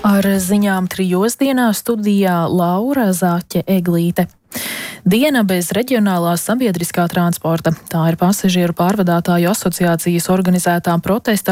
Ar ziņām 3 dienā studijā Laura Zāķe-Eglīte. Diena bez reģionālā sabiedriskā transporta. Tā ir pasažieru pārvadātāju asociācijas organizētā protesta